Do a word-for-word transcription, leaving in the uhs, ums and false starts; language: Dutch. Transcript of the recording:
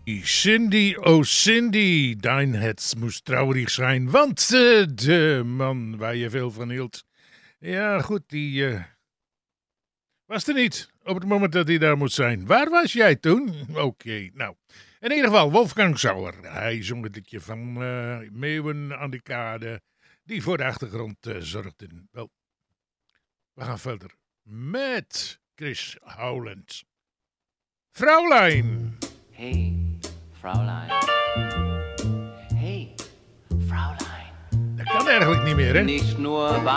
Cindy, oh Cindy, dein Herz moest traurig zijn, want uh, de man waar je veel van hield, ja goed, die uh, was er niet op het moment dat hij daar moest zijn. Waar was jij toen? Oké, okay, nou, in ieder geval, Wolfgang Sauer, hij zong het liedje van uh, Meeuwen aan de kade, die voor de achtergrond uh, zorgden. Wel, we gaan verder met Chris Howland. Fraulein. Hey, Fraulein. Hey, Fraulein. Dat kan eigenlijk niet meer, hè? Nicht nur